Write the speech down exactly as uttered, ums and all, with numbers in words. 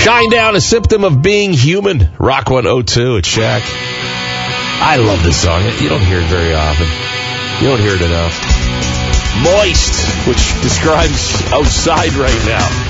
Shinedown, a symptom of being human. Rock one oh two at Shaq. I love this song. You don't hear it very often. You don't hear it enough. Moist, which describes outside right now.